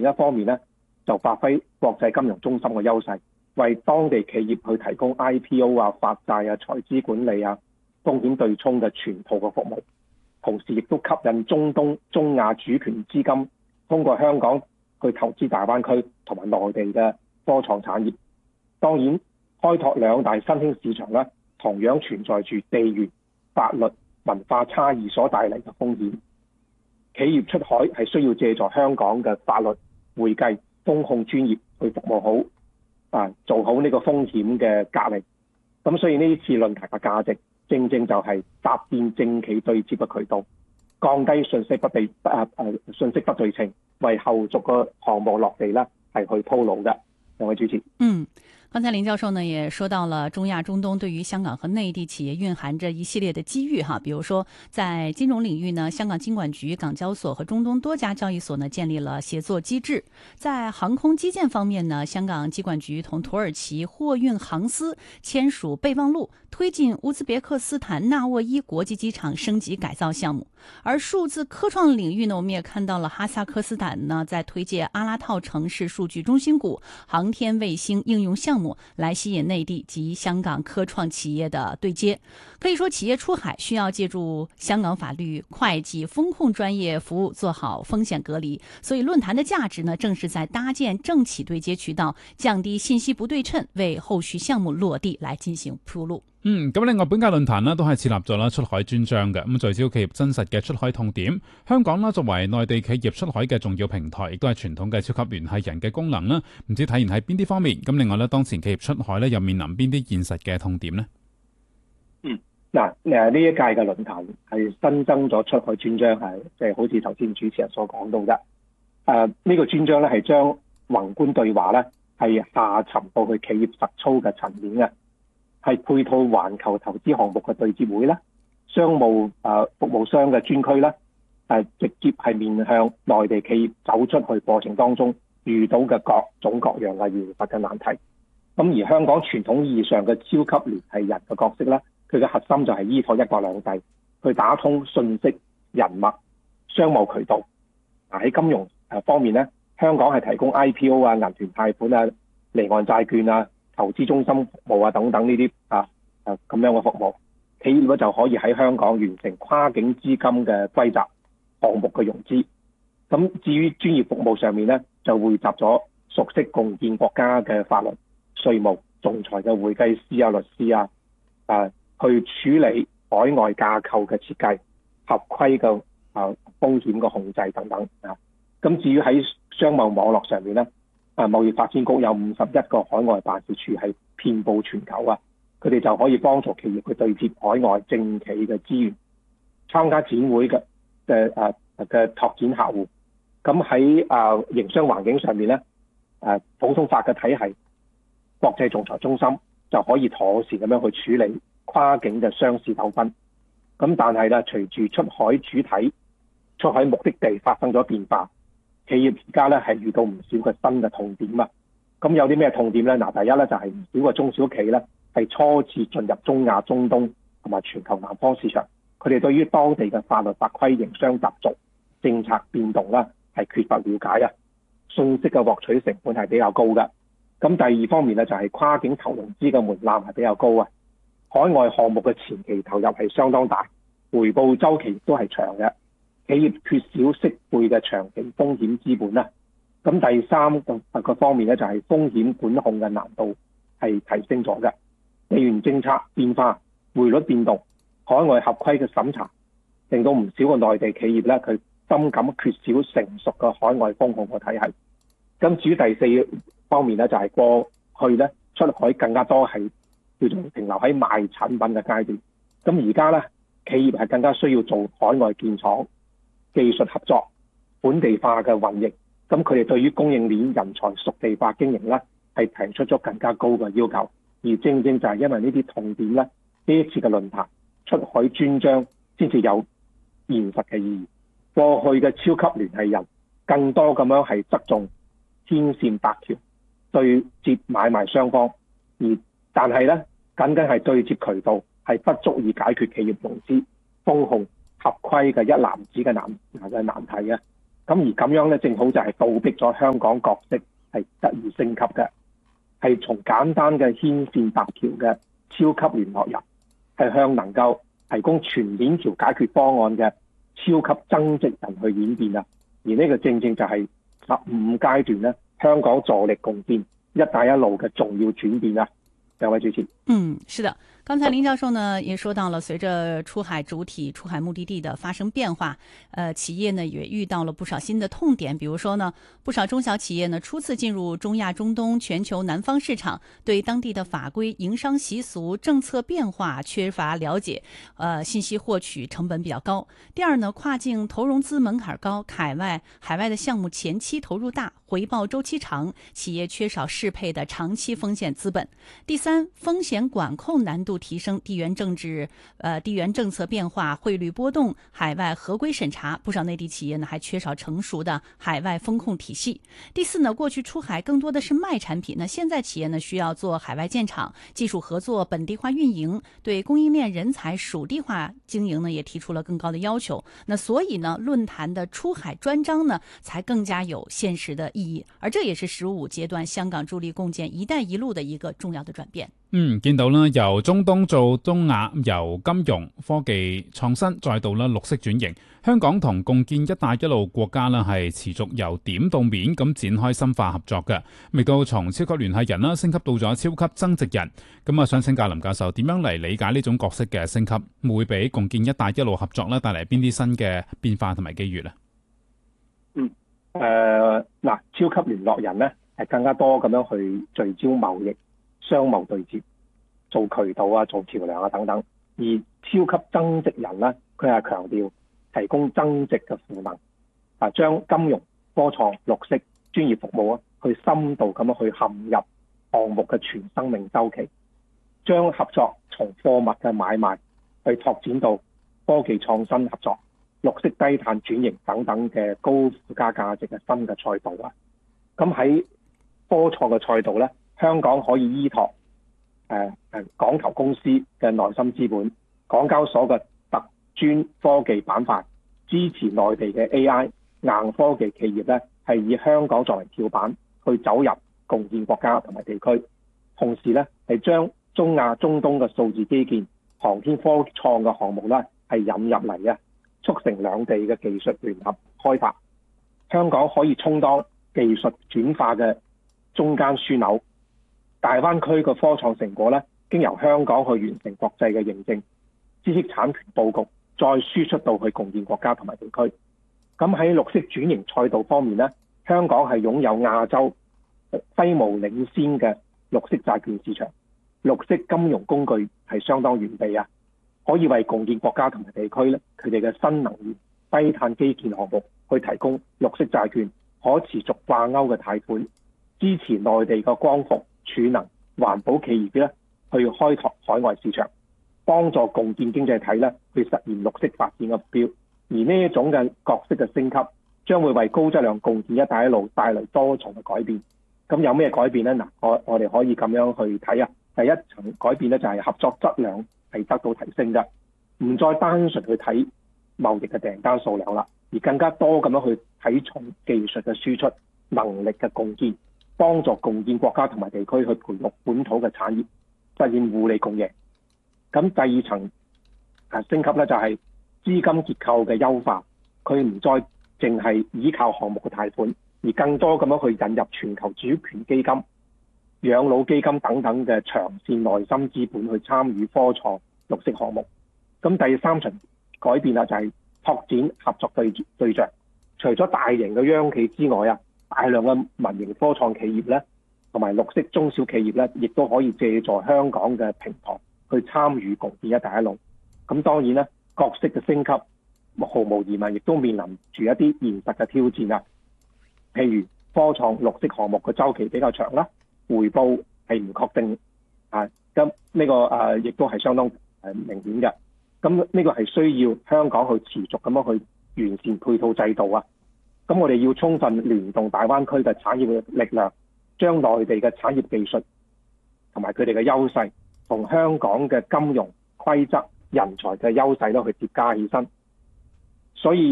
另一方面咧就發揮國際金融中心嘅優勢，為當地企業去提供 IPO 啊、發債啊、財資管理啊、風險對沖嘅全套嘅服務，同時亦都吸引中東、中亞主權資金通過香港去投資大灣區同埋內地嘅科創產業。當然，開拓兩大新興市場咧，同樣存在住地緣、法律、文化差異所帶嚟嘅風險。企業出海係需要借助香港嘅法律、會計、風控專業去服務好做好呢個風險嘅隔離。咁所以呢次論壇嘅價值，正正就係搭建政企對接嘅渠道，降低信息不對稱，為後續嘅項目落地咧係去鋪路嘅。兩位主持。 剛才林教授呢也說到了中亞中東對於香港和內地企業蘊含着一系列的機遇哈，比如說在金融領域呢，香港金管局、港交所和中東多家交易所呢建立了協作機制；在航空基建方面呢，香港機管局同土耳其貨運航司簽署備忘錄，推進烏茲別克斯坦納沃伊國際機場升級改造項目。而數字科創領域呢，我們也看到了哈薩克斯坦呢在推介阿拉套城市數據中心股、航天衛星應用項目，來吸引內地及香港科創企業的對接。可以說企業出海需要借助香港法律、會計、風控專業服務做好風險隔離，所以論壇的價值呢正是在搭建政企對接渠道，降低信息不對稱，為後續項目落地來進行鋪路。 咁另外本屆論壇呢都係設立咗啦出海專章嘅，咁聚焦企業真實嘅出海痛點。香港啦作為內地企業出海嘅重要平台，亦都係傳統嘅超級聯繫人嘅功能啦。唔知體現喺邊啲方面？咁另外咧，當前企業出海咧又面臨邊啲現實嘅痛點呢？ 呢一屆嘅論壇係新增咗出海專章，係即係好似頭先主持人所講到嘅。呢個專章咧係將宏觀對話咧係下沉到去企業實操嘅層面嘅。係配套環球投資項目嘅對接會啦，商務服務商嘅專區啦，直接係面向內地企業走出去過程當中遇到嘅各種各樣嘅現實嘅難題。咁而香港傳統意義上嘅超級聯繫人嘅角色咧，佢嘅核心就係依託一國兩制，去打通信息、人脈、商務渠道。喺金融方面咧，香港係提供 IPO 啊、銀團貸款啊、離岸債券啊、投資中心服務啊等等呢啲咁樣嘅服務，企業咧就可以喺香港完成跨境資金嘅歸集、項目嘅融資。咁至於專業服務上面咧，就匯集咗熟悉共建國家嘅法律、稅務、仲裁嘅會計師啊、律師啊，去處理海外架構嘅設計、合規嘅風險嘅控制等等啊。咁至於喺商貿網絡上面咧，貿易發展局有51個海外辦事處係遍佈全球啊，佢哋就可以幫助企業去對接海外政企嘅資源，參加展會嘅拓展客戶。咁喺營商環境上面咧，普通法嘅體系、國際仲裁中心就可以妥善咁樣去處理跨境嘅商事糾紛。咁但係咧，隨住出海主體、出海目的地發生咗變化，企業而家咧係遇到唔少嘅新嘅痛點啊！咁有啲咩痛點咧？第一咧就係唔少嘅中小企咧係初次進入中亞、中東同埋全球南方市場，佢哋對於當地嘅法律法規、營商習俗、政策變動咧係缺乏了解啊！信息嘅獲取成本係比較高嘅。咁第二方面咧就係跨境投融資嘅門檻係比較高啊！海外項目嘅前期投入係相當大，回報週期亦都係長嘅。企業缺少適配嘅長期風險資本啦。咁第三個方面咧就係風險管控嘅難度係提升咗嘅。地緣政策變化、匯率變動、海外合規嘅審查，令到唔少嘅內地企業咧佢深感缺少成熟嘅海外風控嘅體系。咁至於第四方面咧就係過去咧出海更加多係叫做停留喺賣產品嘅階段。咁而家咧企業係更加需要做海外建廠、技術合作、本地化嘅運營，咁佢哋對於供應鏈人才屬地化經營咧，係提出咗更加高嘅要求。而正正就係因為呢啲痛點咧，呢一次嘅論壇出海專章先至有現實嘅意義。過去嘅超級聯繫人更多咁樣係側重牽線搭橋，對接買賣雙方，但係咧僅僅係對接渠道係不足以解決企業融資、風控、合規嘅一籃子嘅難題嘅。 咁而咁樣咧，正好就係倒逼咗香港角色係得以升級嘅，係從簡單嘅牽線搭橋嘅超級聯絡人，係向能夠提供全鏈條解決方案嘅超級增值人去演變啊！而呢個正正就係15階段咧，香港助力共建一帶一路嘅重要轉變啊！兩位主持。 是的。刚才林教授呢也说到了，随着出海主体、出海目的地的发生变化，企业呢也遇到了不少新的痛点。比如说呢，不少中小企业呢初次进入中亚、中东、全球南方市场，对当地的法规、营商习俗、政策变化缺乏了解，信息获取成本比较高。第二呢，跨境投融资门槛高，海外的项目前期投入大，回报周期长，企业缺少适配的长期风险资本。第三，风险管控难度提升，地缘政策变化、汇率波动、海外合规审查，不少内地企业呢还缺少成熟的海外风控体系。第四呢，过去出海更多的是卖产品，那现在企业呢需要做海外建厂、技术合作、本地化运营，对供应链人才属地化经营呢也提出了更高的要求。那所以呢，论坛的出海专章呢才更加有现实的意义，而这也是15阶段香港助力共建一帶一路的一個重要的轉變。 見到啦，由中東做東亞，由金融科技創新再到啦綠色轉型，香港同共建一帶一路國家啦係持續由點到面咁展開深化合作嘅，亦都從超級聯繫人啦升級到咗超級增值人。咁啊，想請教林教授點樣嚟理解呢種角色嘅升級，會俾共建一帶一路合作咧帶嚟邊啲新嘅變化同埋機遇咧？ 超級聯絡人咧係更加多咁樣去聚焦貿易、商貿對接、做渠道啊、做橋梁啊等等。而超級增值人咧，佢係強調提供增值嘅賦能，將金融、科創、綠色、專業服務去深度咁樣去陷入項目嘅全生命周期，將合作從貨物嘅買賣去拓展到科技創新合作、綠色低碳轉型等等嘅高附加價值嘅新嘅賽道啊！咁喺科創嘅賽道咧，香港可以依託港投公司嘅內心資本、港交所嘅特專科技板塊，支持內地嘅 AI 硬科技企業咧，係以香港作為跳板去走入共建國家同埋地區，同時咧係將中亞、中東嘅數字基建、航天科創嘅項目咧係引入嚟嘅，促成兩地嘅技術聯合開發。香港可以充當技術轉化嘅中間樞紐，大灣區嘅科創成果咧，經由香港去完成國際嘅認證，知識產權佈局，再輸出到去共建國家同埋地區。咁喺綠色轉型賽道方面咧，香港係擁有亞洲規模領先嘅綠色債券市場，綠色金融工具係相當完備啊，可以為共建國家同埋地區咧，佢哋嘅新能源、低碳基建項目去提供綠色債券、可持續掛鈎嘅貸款，支持內地嘅光伏、儲能、環保企業咧去開拓海外市場，幫助共建經濟體咧去實現綠色發展嘅目標。而呢一種嘅角色嘅升級，將會為高質量共建一帶一路帶來多重嘅改變。咁有咩改變呢？我哋可以咁樣去睇啊。第一層改變咧就係合作質量係得到提升嘅，唔再單純去睇貿易嘅訂單數量啦，而更加多咁樣去睇重技術嘅輸出、能力嘅共建，幫助共建國家同埋地區去培育本土嘅產業，實現互利共贏。咁第二層升級咧就係資金結構嘅優化，佢唔再淨係依靠項目嘅貸款，而更多咁樣去引入全球主權基金、養老基金等等嘅長線內心資本去參與科創綠色項目。咁第三層改變就係拓展合作對象，除咗大型嘅央企之外大量嘅民營科創企業咧，同埋綠色中小企業咧，亦都可以借助香港嘅平台去參與共建一帶一路。咁當然咧，角色嘅升級毫無疑問亦都面臨住一啲現實嘅挑戰譬如科創綠色項目嘅週期比較長啦，回報係唔確定咁呢個亦都係相當明顯嘅。咁呢個係需要香港去持續咁樣去完善配套制度咁我哋要充分聯動大灣區嘅產業嘅力量，將內地嘅產業技術同埋佢哋嘅優勢，同香港嘅金融規則、人才嘅優勢去疊加起身。所以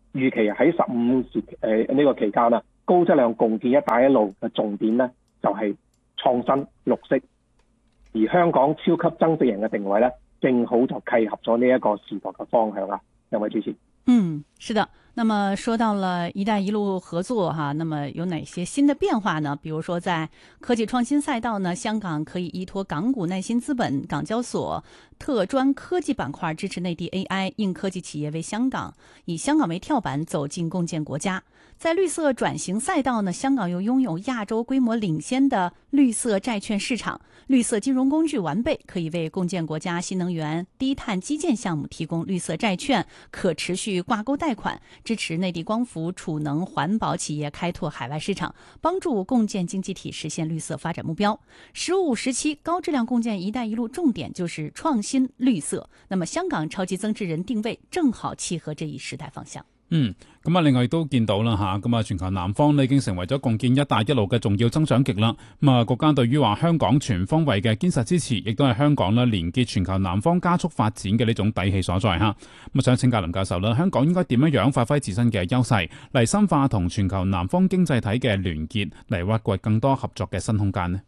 預期喺呢個期間高質量共建一帶一路嘅重點咧就係創新綠色，而香港超級增值型嘅定位咧，正好就契合咗呢一個時代嘅方向啦。兩位主持。 是的。那麼說到了一帶一路合作哈，那麼有哪些新的變化呢？比如說在科技創新賽道呢，香港可以依託港股耐心資本、港交所特專科技板塊支持內地 AI 硬科技企業為香港，以香港為跳板走進共建國家。在綠色轉型賽道呢，香港又擁有亞洲規模領先的綠色債券市場，綠色金融工具完備，可以為共建國家新能源、低碳基建項目提供綠色債券、可持續掛鈎貸款，支持內地光伏、儲能、環保企業開拓海外市場，幫助共建經濟體實現綠色發展目標。15、17高質量共建一帶一路重點就是創新綠色，那麼香港超級增值人定位正好契合這一時代方向。 咁另外亦都見到啦吓，咁全球南方已經成為咗共建一帶一路嘅重要增長極啦。國家對於話香港全方位嘅堅實支持，亦都係香港連結全球南方加速發展嘅呢種底氣所在吓。咁想請教林教授啦，香港應該點樣發揮自身嘅優勢，嚟深化同全球南方經濟體嘅聯結，嚟挖掘更多合作嘅新空間呢？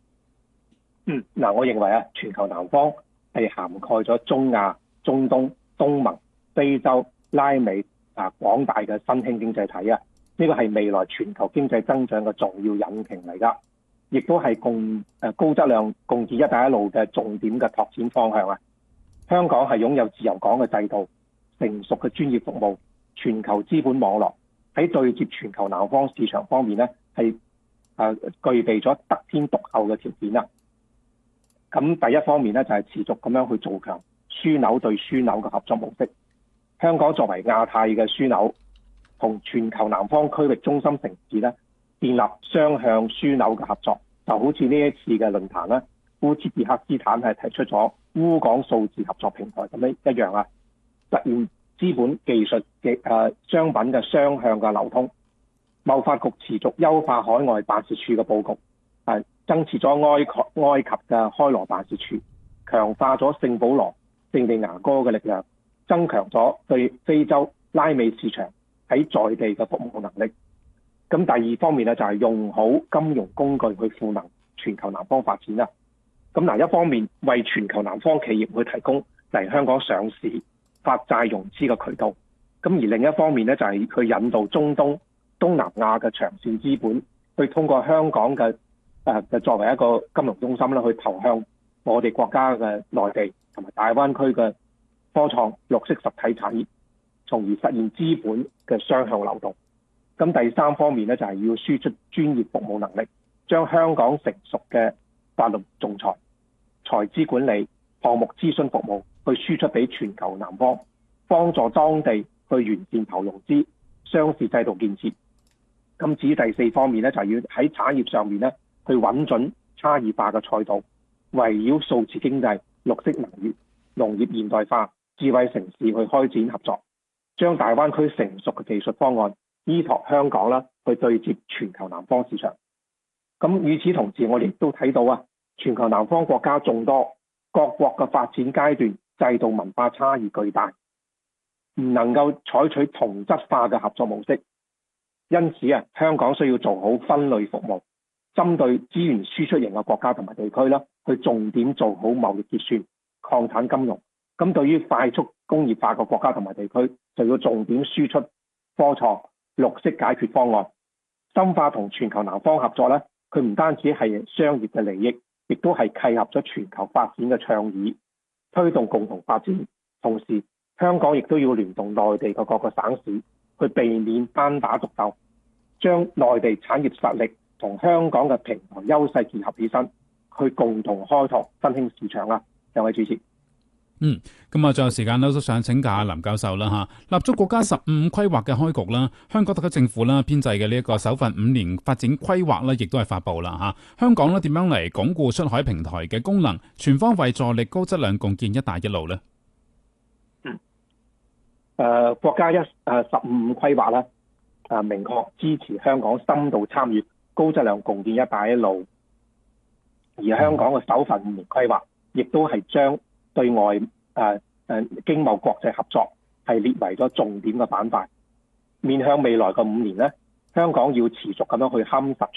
我認為全球南方係涵蓋咗中亞、中東、東盟、非洲、拉美廣大嘅新興經濟體呢個係未來全球經濟增長嘅重要引擎嚟㗎，亦都係高質量共建一帶一路嘅重點嘅拓展方向香港係擁有自由港嘅制度、成熟嘅專業服務、全球資本網絡，喺對接全球南方市場方面係具備咗得天獨厚嘅條件啦。咁第一方面就係持續咁樣去做強樞紐對樞紐嘅合作模式。香港作為亞太嘅樞紐，同全球南方區域中心城市建立雙向樞紐嘅合作，就好似呢一次嘅論壇烏茲別克斯坦係提出咗烏港數字合作平台咁樣一樣實現資本技術嘅商品嘅雙向嘅流通。貿發局持續優化海外辦事處嘅佈局，增設咗埃及嘅開羅辦事處，強化咗聖保羅、聖地牙哥嘅力量，增強咗對非洲、拉美市場喺在地嘅服務能力。咁第二方面就係用好金融工具去賦能全球南方發展啦。咁一方面為全球南方企業去提供嚟香港上市、發債融資嘅渠道。咁而另一方面就係去引導中東、東南亞嘅長線資本，去通過香港嘅作為一個金融中心去投向我哋國家嘅內地同埋大灣區嘅科創綠色實體產業，從而實現資本嘅雙向流動。咁第三方面就係要輸出專業服務能力，將香港成熟嘅法律仲裁、財資管理、項目諮詢服務去輸出俾全球南方，幫助當地去完善投融資、上市制度建設。咁至於第四方面就係要喺產業上面去揾準差異化嘅賽道，圍繞數字經濟、綠色能源、農業現代化、智慧城市去開展合作，將大灣區成熟嘅技術方案依託香港去對接全球南方市場。咁與此同時，我哋亦都睇到全球南方國家眾多，各國嘅發展階段、制度文化差異巨大，唔能夠採取同質化嘅合作模式。因此香港需要做好分類服務，針對資源輸出型嘅國家同埋地區去重點做好貿易結算、礦產金融。咁對於快速工業化嘅國家同埋地區，就要重點輸出科創、綠色解決方案，深化同全球南方合作佢唔單止係商業嘅利益，亦都係契合咗全球發展嘅倡議，推動共同發展。同時，香港亦都要聯動內地嘅各個省市，去避免單打獨鬥，將內地產業實力同香港嘅平台優勢結合起身，去共同開拓新興市場啦。兩位主持。 咁最後時間都想請教下林教授啦吓，立足國家15規劃嘅開局啦，香港特區政府啦編製嘅呢一個首份5年發展規劃咧，亦都係發布啦吓。香港點樣嚟鞏固出海平台嘅功能，全方位助力高質量共建一帶一路呢？ 國家15規劃明確支持香港深度參與高質量共建一帶一路，而香港嘅首份5年規劃亦都係將對外經貿國際合作係列為咗重點嘅板塊， 面向未來嘅5年咧，香港要持續咁樣去夯實